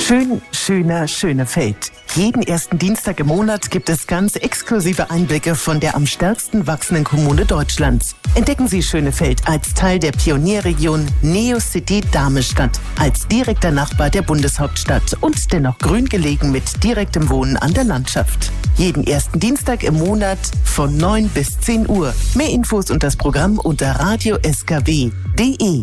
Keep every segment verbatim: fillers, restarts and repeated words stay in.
Schön, schöner, Schönefeld. Jeden ersten Dienstag im Monat gibt es ganz exklusive Einblicke von der am stärksten wachsenden Kommune Deutschlands. Entdecken Sie Schönefeld als Teil der Pionierregion Neocity Darmestadt, als direkter Nachbar der Bundeshauptstadt und dennoch grün gelegen mit direktem Wohnen an der Landschaft. Jeden ersten Dienstag im Monat von neun bis zehn Uhr. Mehr Infos und das Programm unter radio s k w punkt d e.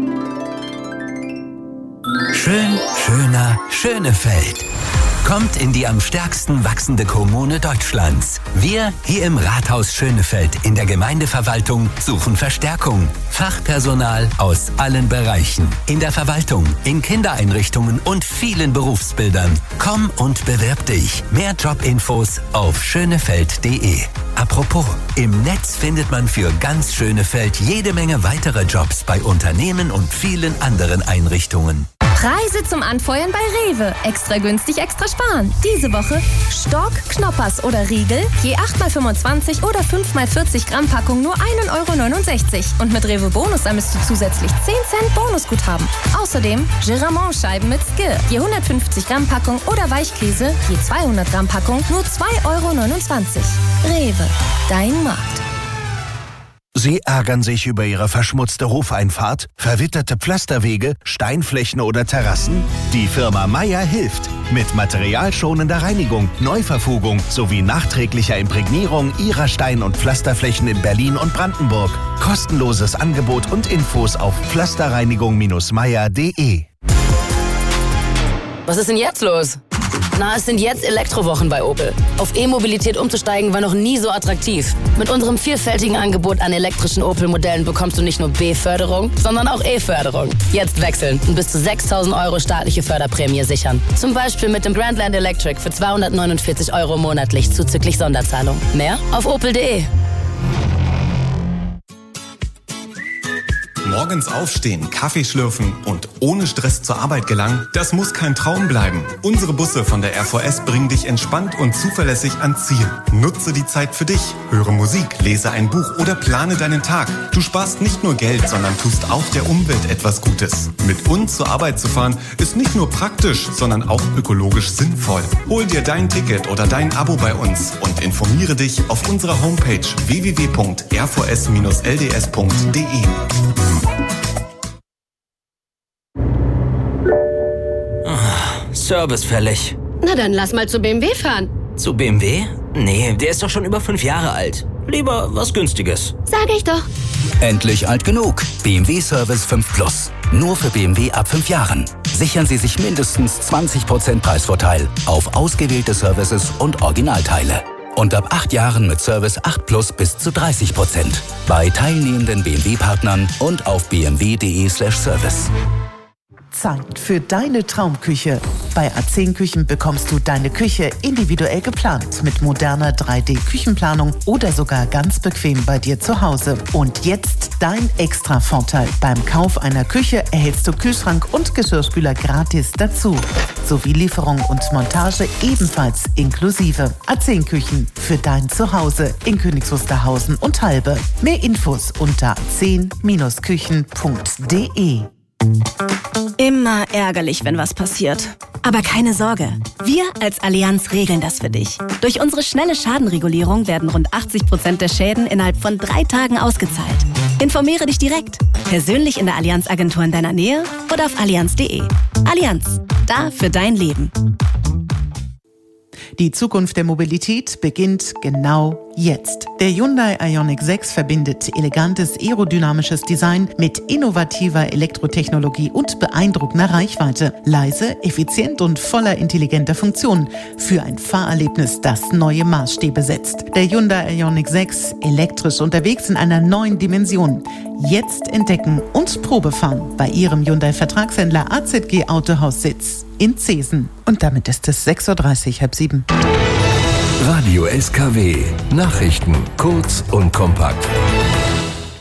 Schön, schöner, Schönefeld. Kommt in die am stärksten wachsende Kommune Deutschlands. Wir hier im Rathaus Schönefeld in der Gemeindeverwaltung suchen Verstärkung. Fachpersonal aus allen Bereichen. In der Verwaltung, in Kindereinrichtungen und vielen Berufsbildern. Komm und bewirb dich. Mehr Jobinfos auf schönefeld punkt d e. Apropos, im Netz findet man für ganz Schönefeld jede Menge weitere Jobs bei Unternehmen und vielen anderen Einrichtungen. Preise zum Anfeuern bei Rewe. Extra günstig, extra sparen. Diese Woche Stork, Knoppers oder Riegel, je acht mal fünfundzwanzig oder fünf mal vierzig Gramm Packung nur ein Euro neunundsechzig. Und mit Rewe Bonus sammelst du zusätzlich zehn Cent Bonusguthaben. Außerdem Giramont-Scheiben mit Skir, je hundertfünfzig Gramm Packung oder Weichkäse, je zweihundert Gramm Packung nur zwei Euro neunundzwanzig. Rewe, dein Markt. Sie ärgern sich über Ihre verschmutzte Hofeinfahrt, verwitterte Pflasterwege, Steinflächen oder Terrassen? Die Firma Meier hilft. Mit materialschonender Reinigung, Neuverfugung sowie nachträglicher Imprägnierung Ihrer Stein- und Pflasterflächen in Berlin und Brandenburg. Kostenloses Angebot und Infos auf pflasterreinigung Bindestrich meier punkt de. Was ist denn jetzt los? Na, es sind jetzt Elektrowochen bei Opel. Auf E-Mobilität umzusteigen war noch nie so attraktiv. Mit unserem vielfältigen Angebot an elektrischen Opel-Modellen bekommst du nicht nur B-Förderung, sondern auch E-Förderung. Jetzt wechseln und bis zu sechstausend Euro staatliche Förderprämie sichern. Zum Beispiel mit dem Grandland Electric für zweihundertneunundvierzig Euro monatlich zuzüglich Sonderzahlung. Mehr auf opel punkt de. Morgens aufstehen, Kaffee schlürfen und ohne Stress zur Arbeit gelangen, das muss kein Traum bleiben. Unsere Busse von der R V S bringen dich entspannt und zuverlässig ans Ziel. Nutze die Zeit für dich. Höre Musik, lese ein Buch oder plane deinen Tag. Du sparst nicht nur Geld, sondern tust auch der Umwelt etwas Gutes. Mit uns zur Arbeit zu fahren, ist nicht nur praktisch, sondern auch ökologisch sinnvoll. Hol dir dein Ticket oder dein Abo bei uns und informiere dich auf unserer Homepage w w w punkt r v s dash l d s punkt d e. Service fällig. Na dann lass mal zu B M W fahren. Zu B M W? Nee, der ist doch schon über fünf Jahre alt. Lieber was Günstiges. Sag ich doch. Endlich alt genug. B M W Service fünf Plus. Nur für B M W ab fünf Jahren. Sichern Sie sich mindestens zwanzig Prozent Preisvorteil auf ausgewählte Services und Originalteile. Und ab acht Jahren mit Service acht Plus bis zu dreißig Prozent. Bei teilnehmenden B M W-Partnern und auf b m w punkt d e slash service. Zeit für deine Traumküche. Bei A zehn Küchen bekommst du deine Küche individuell geplant mit moderner drei D Küchenplanung oder sogar ganz bequem bei dir zu Hause. Und jetzt dein Extra-Vorteil. Beim Kauf einer Küche erhältst du Kühlschrank und Geschirrspüler gratis dazu. Sowie Lieferung und Montage ebenfalls inklusive. A zehn Küchen für dein Zuhause in Königs Wusterhausen und Halbe. Mehr Infos unter a zehn Küchen punkt d e. Immer ärgerlich, wenn was passiert. Aber keine Sorge, wir als Allianz regeln das für dich. Durch unsere schnelle Schadenregulierung werden rund achtzig Prozent der Schäden innerhalb von drei Tagen ausgezahlt. Informiere dich direkt, persönlich in der Allianz-Agentur in deiner Nähe oder auf allianz punkt de. Allianz, da für dein Leben. Die Zukunft der Mobilität beginnt genau jetzt. Der Hyundai Ioniq sechs verbindet elegantes aerodynamisches Design mit innovativer Elektrotechnologie und beeindruckender Reichweite. Leise, effizient und voller intelligenter Funktionen für ein Fahrerlebnis, das neue Maßstäbe setzt. Der Hyundai Ioniq sechs, elektrisch unterwegs in einer neuen Dimension. Jetzt entdecken und Probefahren bei Ihrem Hyundai-Vertragshändler A Z G Autohaus Sitz in Zesen. Und damit ist es sechs Uhr dreißig, halb sieben. Radio S K W. Nachrichten kurz und kompakt.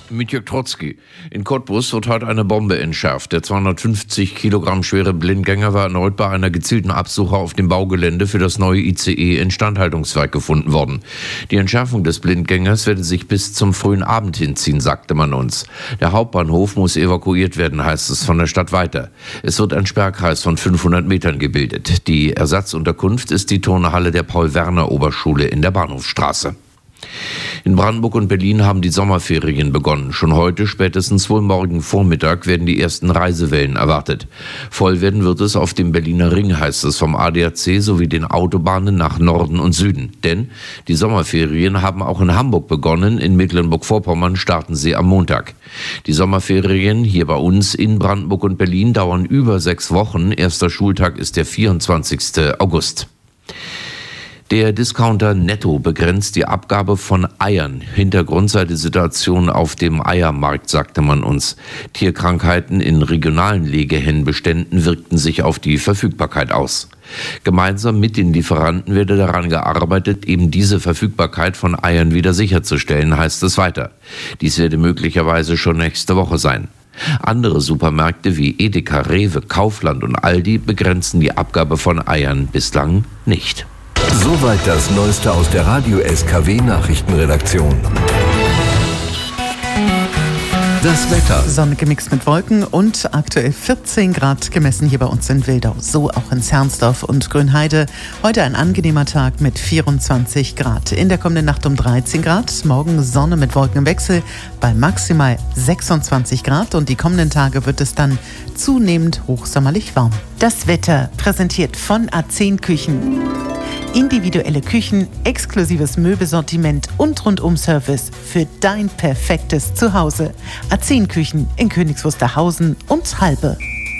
Mit Jörg Trotzki. In Cottbus wird heute eine Bombe entschärft. Der zweihundertfünfzig Kilogramm schwere Blindgänger war erneut bei einer gezielten Absuche auf dem Baugelände für das neue I C E-Instandhaltungswerk gefunden worden. Die Entschärfung des Blindgängers werde sich bis zum frühen Abend hinziehen, sagte man uns. Der Hauptbahnhof muss evakuiert werden, heißt es von der Stadt weiter. Es wird ein Sperrkreis von fünfhundert Metern gebildet. Die Ersatzunterkunft ist die Turnhalle der Paul-Werner-Oberschule in der Bahnhofsstraße. In Brandenburg und Berlin haben die Sommerferien begonnen. Schon heute, spätestens wohl morgen Vormittag, werden die ersten Reisewellen erwartet. Voll werden wird es auf dem Berliner Ring, heißt es vom A D A C, sowie den Autobahnen nach Norden und Süden. Denn die Sommerferien haben auch in Hamburg begonnen. In Mecklenburg-Vorpommern starten sie am Montag. Die Sommerferien hier bei uns in Brandenburg und Berlin dauern über sechs Wochen. Erster Schultag ist der vierundzwanzigsten August. Der Discounter Netto begrenzt die Abgabe von Eiern. Hintergrund sei die Situation auf dem Eiermarkt, sagte man uns. Tierkrankheiten in regionalen Legehennenbeständen wirkten sich auf die Verfügbarkeit aus. Gemeinsam mit den Lieferanten werde daran gearbeitet, eben diese Verfügbarkeit von Eiern wieder sicherzustellen, heißt es weiter. Dies werde möglicherweise schon nächste Woche sein. Andere Supermärkte wie Edeka, Rewe, Kaufland und Aldi begrenzen die Abgabe von Eiern bislang nicht. Soweit das Neueste aus der Radio-S K W-Nachrichtenredaktion. Das Wetter. Sonne gemixt mit Wolken und aktuell vierzehn Grad gemessen hier bei uns in Wildau. So auch in Zernsdorf und Grünheide. Heute ein angenehmer Tag mit vierundzwanzig Grad. In der kommenden Nacht um dreizehn Grad. Morgen Sonne mit Wolken im Wechsel bei maximal sechsundzwanzig Grad. Und die kommenden Tage wird es dann zunehmend hochsommerlich warm. Das Wetter präsentiert von A zehn Küchen. Individuelle Küchen, exklusives Möbelsortiment und Rundum-Service für dein perfektes Zuhause. A zehn Küchen in Königs Wusterhausen und Halbe.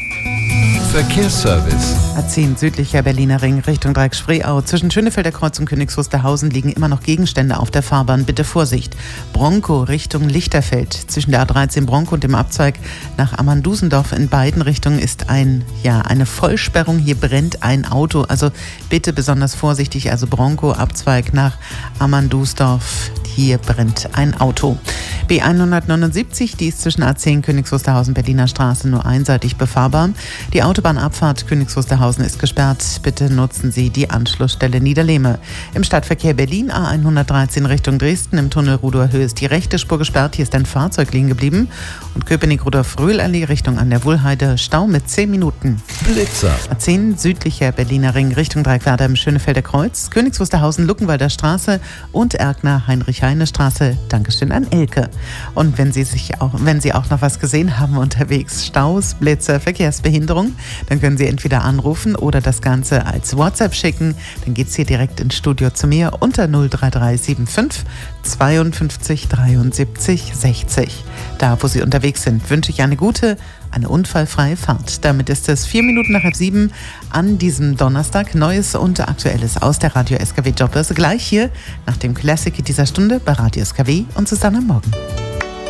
Verkehrsservice. A zehn südlicher Berliner Ring Richtung Dreieck-Spreeau. Zwischen Schönefelder Kreuz und Königs Wusterhausen liegen immer noch Gegenstände auf der Fahrbahn. Bitte Vorsicht. Bronco Richtung Lichterfeld. Zwischen der A dreizehn Bronco und dem Abzweig nach Amandusendorf in beiden Richtungen ist ein, ja, eine Vollsperrung. Hier brennt ein Auto. Also bitte besonders vorsichtig. Also Bronco Abzweig nach Amandusdorf. Hier brennt ein Auto. B hundertneunundsiebzig, die ist zwischen A zehn Königs Wusterhausen Berliner Straße nur einseitig befahrbar. Die Autobahnabfahrt Königs Wusterhausen ist gesperrt. Bitte nutzen Sie die Anschlussstelle Niederlehme. Im Stadtverkehr Berlin A hundertdreizehn Richtung Dresden. Im Tunnel Rudower Höhe ist die rechte Spur gesperrt. Hier ist ein Fahrzeug liegen geblieben. Und Köpenick-Rudolf-Röhl-Allee Richtung an der Wuhlheide. Stau mit zehn Minuten. Blitzer. A zehn südlicher Berliner Ring Richtung Dreieckwerder im Schönefelder Kreuz. Königs Wusterhausen Luckenwalder Straße und Erkner Heinrich-Heine-Straße. Dankeschön an Elke. Und wenn Sie sich auch, wenn Sie auch noch was gesehen haben unterwegs, Staus, Blitzer, Verkehrsbehinderung, dann können Sie entweder anrufen oder das Ganze als WhatsApp schicken. Dann geht es hier direkt ins Studio zu mir unter null drei drei sieben fünf zweiundfünfzig dreiundsiebzig sechzig. Da, wo Sie unterwegs sind, wünsche ich eine gute, eine unfallfreie Fahrt. Damit ist es vier Minuten nach halb sieben an diesem Donnerstag. Neues und Aktuelles aus der Radio-S K W Jobbörse. Gleich hier nach dem Classic dieser Stunde bei Radio-S K W und Susanne Morgen.